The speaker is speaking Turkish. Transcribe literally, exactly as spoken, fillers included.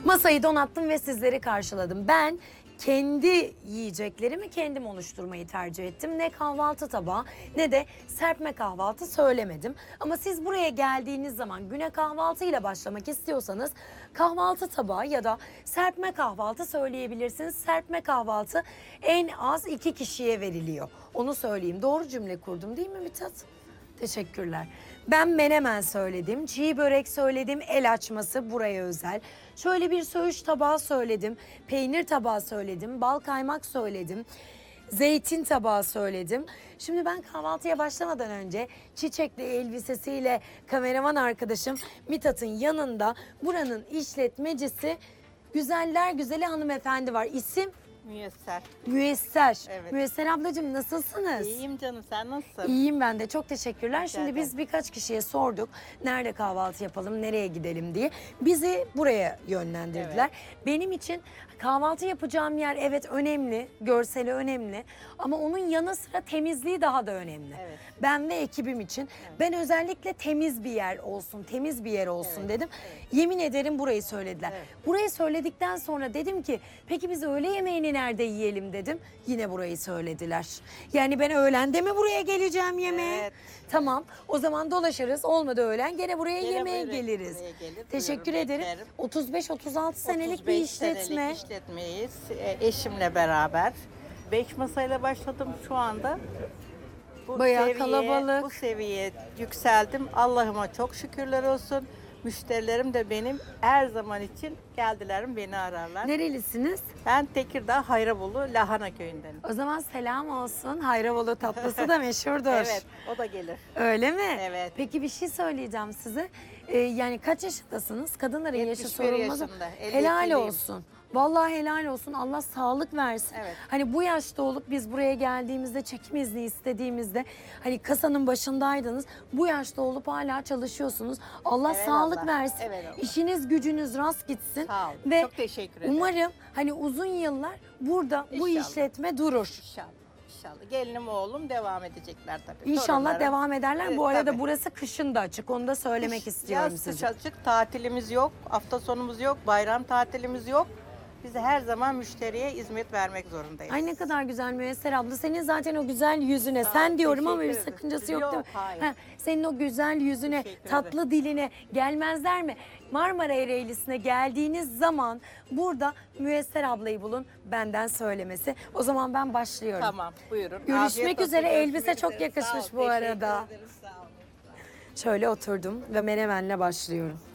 Masayı donattım ve sizleri karşıladım. Ben kendi yiyeceklerimi kendim oluşturmayı tercih ettim. Ne kahvaltı tabağı ne de serpme kahvaltı söylemedim. Ama siz buraya geldiğiniz zaman güne kahvaltıyla başlamak istiyorsanız kahvaltı tabağı ya da serpme kahvaltı söyleyebilirsiniz. Serpme kahvaltı en az iki kişiye veriliyor. Onu söyleyeyim. Doğru cümle kurdum değil mi Mithat? Teşekkürler. Ben menemen söyledim, çiğ börek söyledim, el açması buraya özel. Şöyle bir söğüş tabağı söyledim, peynir tabağı söyledim, bal kaymak söyledim, zeytin tabağı söyledim. Şimdi ben kahvaltıya başlamadan önce çiçekli elbisesiyle kameraman arkadaşım Mithat'ın yanında buranın işletmecisi Güzeller Güzeli hanımefendi var. İsim? Müyesser. Müyesser. Evet. Müyesser ablacığım nasılsınız? İyiyim canım, sen nasılsın? İyiyim ben de. Çok teşekkürler. Şimdi ederim. biz birkaç kişiye sorduk. Nerede kahvaltı yapalım, nereye gidelim diye. Bizi buraya yönlendirdiler. Benim için kahvaltı yapacağım yer evet önemli, görseli önemli. Ama onun yanı sıra temizliği daha da önemli. Evet. Ben ve ekibim için. Ben özellikle temiz bir yer olsun, temiz bir yer olsun Evet, dedim. Yemin ederim burayı söylediler. Evet. Burayı söyledikten sonra dedim ki peki biz öğle yemeğini nerede yiyelim dedim. Yine burayı söylediler. Yani ben öğlende mi buraya geleceğim yemeğe? Evet. Tamam. O zaman dolaşırız. Olmadı öğlen gene buraya Gene yemeğe buraya- geliriz. buraya gelir, Teşekkür buyurun, ederim. beklerim. otuz beş otuz altı senelik otuz bir beş işletme. senelik işletmeyiz. E, Eşimle beraber. Beş masayla başladım şu anda. Bu Bayağı kalabalık. Bu seviyeye yükseldim. Allah'ıma çok şükürler olsun. Müşterilerim de benim her zaman için geldiler, beni ararlar. Nerelisiniz? Ben Tekirdağ Hayrabolu Lahana köyündenim. O zaman selam olsun. Hayravolu tatlısı da meşhurdur. Evet, o da gelir. Öyle mi? Evet. Peki bir şey söyleyeceğim size. Ee, yani kaç yaşındasınız? Kadınların yaşı yetmiş bir sorulmaz. yaşında, elli Helal ikiliyim. olsun. Vallahi helal olsun. Allah sağlık versin. Evet. Hani bu yaşta olup biz buraya geldiğimizde çekim izni istediğimizde hani kasanın başındaydınız. Bu yaşta olup hala çalışıyorsunuz. Allah Evet sağlık Allah, versin. evet Allah. İşiniz gücünüz rast gitsin. Sağ olun, Ve çok teşekkür ederim. umarım hani uzun yıllar burada bu İnşallah. işletme durur. İnşallah. İnşallah. Gelinim oğlum devam edecekler tabii. İnşallah Torunlarım. devam ederler. Evet, Bu arada tabii. burası kışın da açık. Onu da söylemek Kış- istiyorum Yaz kış size. açık, tatilimiz yok, hafta sonumuz yok, bayram tatilimiz yok. Biz her zaman müşteriye hizmet vermek zorundayız. Ay ne kadar güzel Müyesser abla. Senin zaten o güzel yüzüne, Sağ ol, sen diyorum ama bir teşekkür ederim. sakıncası yok, değil mi? Yok, hayır. Ha, senin o güzel yüzüne, Teşekkür tatlı diline gelmezler mi? Marmara Ereğlisi'ne geldiğiniz zaman burada Müyesser ablayı bulun, benden söylemesi. O zaman ben başlıyorum. Tamam, buyurun. Görüşmek Afiyet olsun, üzere. görüşmek Elbise çok üzere. yakışmış Sağ ol, bu teşekkür arada. ederim, sağ olun. Şöyle oturdum ve menemenle başlıyorum.